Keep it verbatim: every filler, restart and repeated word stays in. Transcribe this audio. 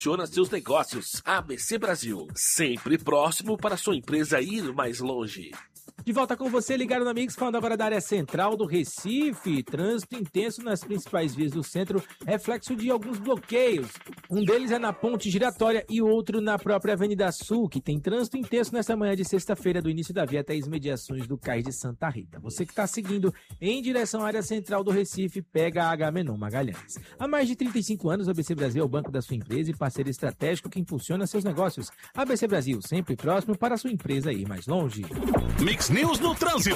Funciona seus negócios. A B C Brasil, sempre próximo para sua empresa ir mais longe. De volta com você, ligado no Mix, falando agora da área central do Recife. Trânsito intenso nas principais vias do centro, reflexo de alguns bloqueios. Um deles é na Ponte Giratória e outro na própria Avenida Sul, que tem trânsito intenso nessa manhã de sexta-feira, do início da via até as imediações do Cais de Santa Rita. Você que está seguindo em direção à área central do Recife, pega a Agamenon Magalhães. Há mais de trinta e cinco anos, a A B C Brasil é o banco da sua empresa e parceiro estratégico que impulsiona seus negócios. A B C Brasil, sempre próximo para a sua empresa ir mais longe. Mix News no Trânsito.